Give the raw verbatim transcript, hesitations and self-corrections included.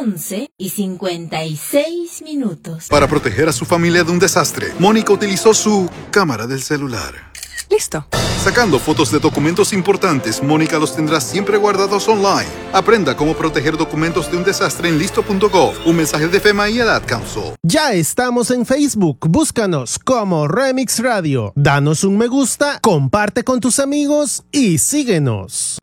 once y cincuenta y seis minutos. Para proteger a su familia de un desastre, Mónica utilizó su cámara del celular. Listo. Sacando fotos de documentos importantes, Mónica los tendrá siempre guardados online. Aprenda cómo proteger documentos de un desastre en listo punto gov. Un mensaje de FEMA y el Ad Council. Ya estamos en Facebook. Búscanos como Remix Radio. Danos un me gusta, comparte con tus amigos y síguenos.